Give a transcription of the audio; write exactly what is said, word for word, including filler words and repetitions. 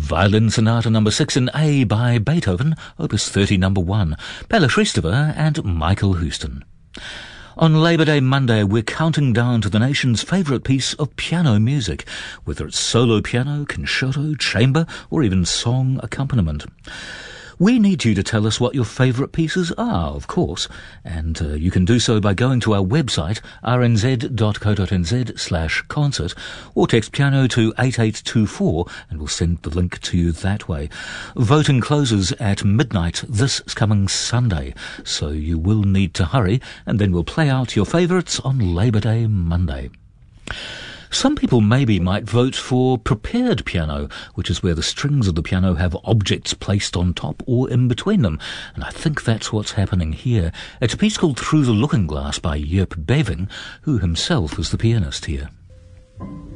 Violin Sonata number six in A by Beethoven, Opus thirty number one, Bela Shristova and Michael Houston. On Labor Day Monday, we're counting down to the nation's favourite piece of piano music, whether it's solo piano, concerto, chamber, or even song accompaniment. We need you to tell us what your favourite pieces are, of course, and uh, you can do so by going to our website, r n z dot co dot n z slash concert, or text piano to eight eight two four, and we'll send the link to you that way. Voting closes at midnight this coming Sunday, so you will need to hurry, and then we'll play out your favourites on Labor Day Monday. Some people maybe might vote for prepared piano, which is where the strings of the piano have objects placed on top or in between them, and I think that's what's happening here. It's a piece called Through the Looking Glass by Joop Beving, who himself was the pianist here.